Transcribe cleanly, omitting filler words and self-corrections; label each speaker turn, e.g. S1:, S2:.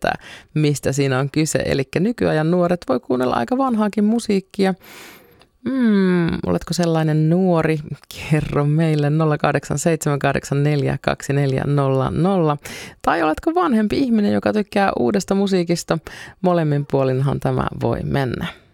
S1: tietää, mistä siinä on kyse. Eli nykyajan nuoret voi kuunnella aika vanhaakin musiikkia. Oletko sellainen nuori? Kerro meille 0878424000. Tai oletko vanhempi ihminen, joka tykkää uudesta musiikista? Molemmin puolinhan tämä voi mennä.